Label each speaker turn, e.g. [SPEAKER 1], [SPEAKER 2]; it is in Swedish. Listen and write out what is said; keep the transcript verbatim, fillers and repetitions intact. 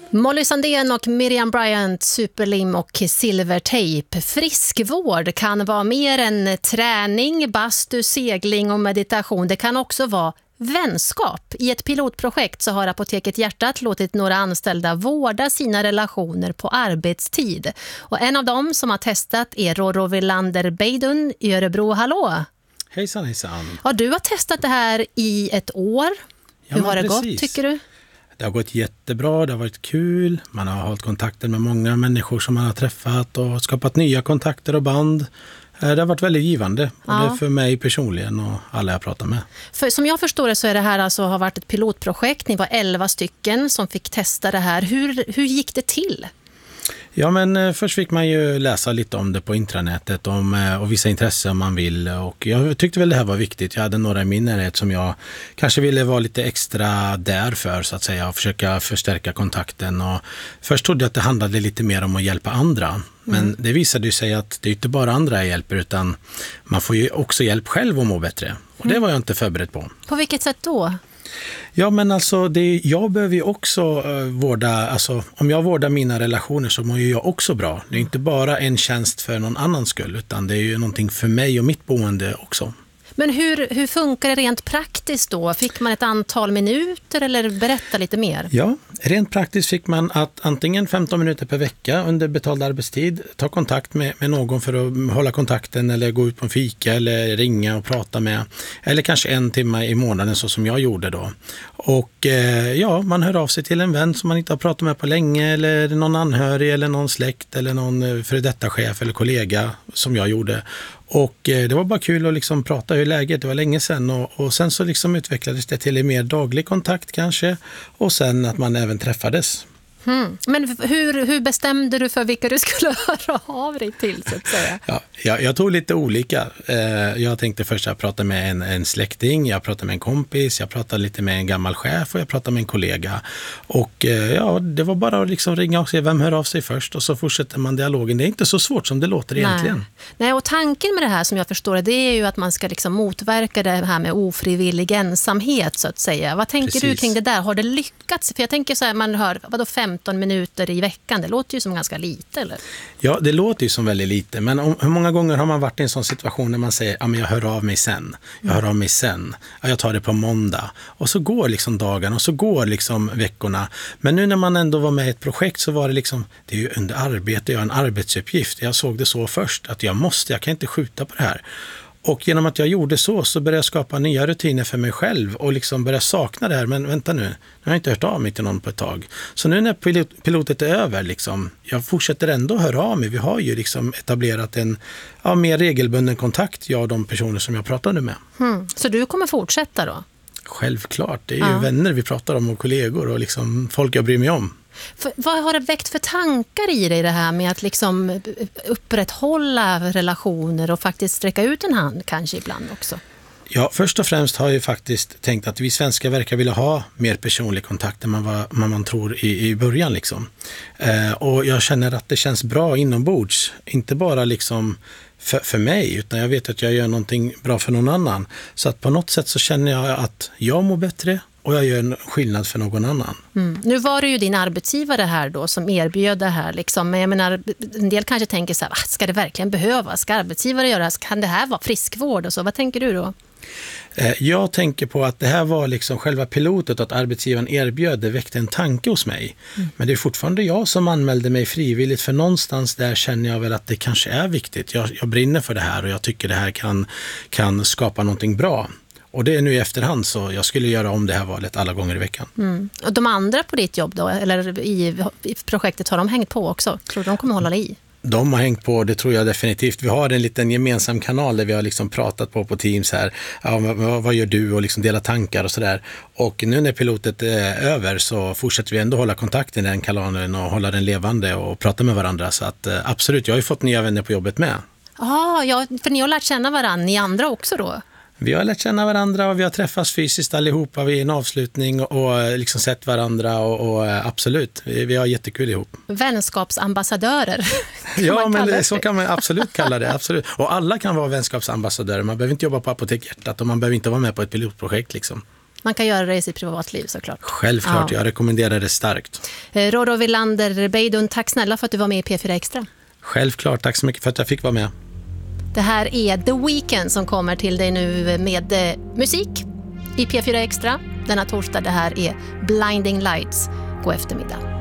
[SPEAKER 1] Molly Sandén och Miriam Bryant, superlim och silvertejp. Friskvård kan vara mer än träning, bastu, segling och meditation. Det kan också vara vänskap. I ett pilotprojekt så har Apoteket Hjärtat låtit några anställda vårda sina relationer på arbetstid. Och en av dem som har testat är Rorro Villander Beidun i Örebro. Hallå!
[SPEAKER 2] Hejsan, hejsan.
[SPEAKER 1] Ja, du har testat det här i ett år.
[SPEAKER 2] Ja,
[SPEAKER 1] Hur har det
[SPEAKER 2] precis.
[SPEAKER 1] gått, tycker du?
[SPEAKER 2] Det har gått jättebra, det har varit kul. Man har hållit kontakter med många människor som man har träffat och skapat nya kontakter och band. Det har varit väldigt givande, och
[SPEAKER 1] Ja.
[SPEAKER 2] det är för mig personligen och alla jag pratar med.
[SPEAKER 1] För som jag förstår det så är det här alltså, har varit ett pilotprojekt. Ni var elva stycken som fick testa det här. Hur, hur gick det till?
[SPEAKER 2] Ja, men eh, först fick man ju läsa lite om det på intranätet om, eh, och vissa intressen man vill. Och jag tyckte väl det här var viktigt. Jag hade några i min närhet som jag kanske ville vara lite extra där för, så att säga, och försöka förstärka kontakten. Och först trodde jag att det handlade lite mer om att hjälpa andra. Men mm. det visade ju sig att det är inte bara andra jag hjälper, utan man får ju också hjälp själv att må bättre. Och det var jag inte förberedd på.
[SPEAKER 1] På vilket sätt då?
[SPEAKER 2] Ja, men alltså det, jag behöver ju också uh, vårda, alltså om jag vårdar mina relationer så mår ju jag också bra. Det är inte bara en tjänst för någon annans skull, utan det är ju någonting för mig och mitt boende också.
[SPEAKER 1] Men hur, hur funkar det rent praktiskt då? Fick man ett antal minuter eller berätta lite mer?
[SPEAKER 2] Ja, rent praktiskt fick man att antingen femton minuter per vecka under betald arbetstid ta kontakt med, med någon för att hålla kontakten, eller gå ut på en fika eller ringa och prata med. Eller kanske en timme i månaden, så som jag gjorde då. Och eh, ja, man hör av sig till en vän som man inte har pratat med på länge, eller någon anhörig eller någon släkt eller någon före detta chef eller kollega, som jag gjorde. Och eh, det var bara kul att liksom prata hur läget, det var länge sedan, och, och sen så liksom utvecklades det till en mer daglig kontakt kanske, och sen att man även träffades.
[SPEAKER 1] Hmm. Men hur, hur bestämde du för vilka du skulle höra av dig till, så att säga?
[SPEAKER 2] Ja, jag, jag tog lite olika. Eh, jag tänkte först att jag pratade med en, en släkting, jag pratade med en kompis, jag pratade lite med en gammal chef och jag pratade med en kollega. Och eh, ja, det var bara att liksom ringa och se vem hör av sig först, och så fortsätter man dialogen. Det är inte så svårt som det låter egentligen.
[SPEAKER 1] Nej. Nej, och tanken med det här som jag förstår det, det är ju att man ska liksom motverka det här med ofrivillig ensamhet, så att säga. Vad tänker Precis. du kring det där? Har det lyckats? För jag tänker så här, man hör, vadå femton minuter i veckan? Det låter ju som ganska lite, eller?
[SPEAKER 2] Ja, det låter ju som väldigt lite. Men om, hur många gånger har man varit i en sån situation när man säger, ja men jag hör av mig sen. Jag hör av mig sen. Ja, jag tar det på måndag. Och så går liksom dagarna och så går liksom veckorna. Men nu när man ändå var med i ett projekt så var det liksom, det är ju under arbete, jag har en arbetsuppgift. Jag såg det så först, att jag måste, jag kan inte skjuta på det här. Och genom att jag gjorde så, så började jag skapa nya rutiner för mig själv och liksom började sakna det här. Men vänta nu, nu har jag inte hört av mig till någon på ett tag. Så nu när pilot, pilotet är över, liksom, jag fortsätter ändå höra av mig. Vi har ju liksom etablerat en ja, mer regelbunden kontakt, jag och de personer som jag pratade med.
[SPEAKER 1] Hmm. Så du kommer fortsätta då?
[SPEAKER 2] Självklart, det är ju
[SPEAKER 1] ja.
[SPEAKER 2] vänner vi pratar om och kollegor och liksom folk jag bryr mig om.
[SPEAKER 1] För, vad har det väckt för tankar i dig det här med att liksom upprätthålla relationer och faktiskt sträcka ut en hand kanske ibland också?
[SPEAKER 2] Ja, först och främst har jag faktiskt tänkt att vi svenskar verkar vilja ha mer personlig kontakt än man, var, man, man tror i, i början. Liksom. Eh, och jag känner att det känns bra inombords, inte bara liksom för, för mig, utan jag vet att jag gör någonting bra för någon annan. Så att på något sätt så känner jag att jag mår bättre och jag gör en skillnad för någon annan.
[SPEAKER 1] Mm. Nu var det ju din arbetsgivare här då som erbjöd det här. Liksom. Men jag menar, en del kanske tänker så här, ska det verkligen behövas? Ska arbetsgivare göra? Kan det här vara friskvård och så? Vad tänker du då?
[SPEAKER 2] Jag tänker på att det här var liksom själva pilotet, att arbetsgivaren erbjöd, det väckte en tanke hos mig. Mm. Men det är fortfarande jag som anmälde mig frivilligt, för någonstans där känner jag väl att det kanske är viktigt. Jag, jag brinner för det här och jag tycker det här kan, kan skapa någonting bra. Och det är nu i efterhand, så jag skulle göra om det här valet alla gånger i veckan.
[SPEAKER 1] Mm. Och de andra på ditt jobb då, eller i, i projektet, har de hängt på också? Tror du de kommer hålla i?
[SPEAKER 2] De har hängt på, det tror jag definitivt. Vi har en liten gemensam kanal där vi har liksom pratat på på Teams här. Ja, vad, vad gör du? Och liksom dela tankar och sådär. Och nu när pilotet är över så fortsätter vi ändå hålla kontakten i den kanalen och hålla den levande och prata med varandra. Så att absolut, jag har ju fått nya vänner på jobbet med.
[SPEAKER 1] Ah, ja, för ni har lärt känna varandra, ni andra också då?
[SPEAKER 2] Vi har lärt känna varandra och vi har träffats fysiskt allihopa vid en avslutning och liksom sett varandra och, och absolut, vi, vi har jättekul ihop.
[SPEAKER 1] Vänskapsambassadörer.
[SPEAKER 2] Ja, men det, så kan man absolut kalla det, absolut. Och alla kan vara vänskapsambassadörer, man behöver inte jobba på Apoteket Hjärtat och man behöver inte vara med på ett pilotprojekt liksom.
[SPEAKER 1] Man kan göra det i sitt privatliv såklart.
[SPEAKER 2] Självklart,
[SPEAKER 1] Ja.
[SPEAKER 2] jag rekommenderar det starkt.
[SPEAKER 1] Eh, Roro Wilander Beidun, tack snälla för att du var med i P fyra Extra.
[SPEAKER 2] Självklart, tack så mycket för att jag fick vara med.
[SPEAKER 1] Det här är The Weeknd som kommer till dig nu med eh, musik i P fyra Extra denna torsdag. Det här är Blinding Lights. God eftermiddag.